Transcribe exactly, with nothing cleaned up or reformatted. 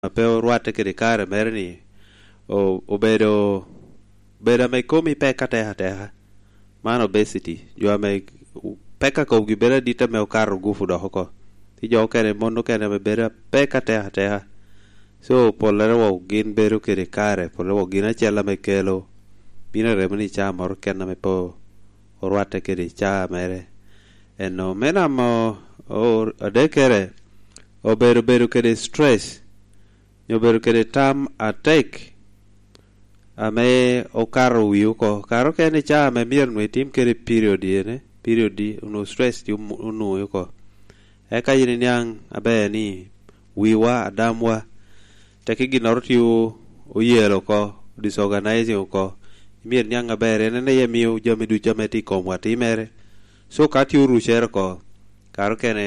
Apeo ruate che ricare merni o obedo beda me komi peka teha teha man obesity yo me peka ko gi beda dita me karo gufu do hoko ti jo kene mondo kene me beda peka teha teha so polere wo gin beru che ricare polere wo gina chela me kelo bina remni cha mor kena me po ruate che richa mere e no mena mo o adekere o beru beru che stress yo beru che tam attack ame o caro wiu ko caro che ne cha me mir no tim che period ne period di uno stress di uno ko e ka yin nyang abe ni wiwa adamwa te ki ginor tiu o yelo ko disorganizing ko mir nyang abe ne ne yemiu jame du jame ti ko mwati mere so ka tiu ru cher ko caro che